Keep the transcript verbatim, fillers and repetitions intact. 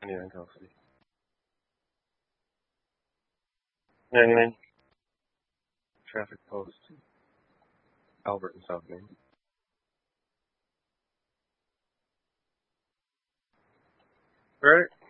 ninety-nine Kelsey. ninety-nine Traffic Post, Albert in South Main. Alright.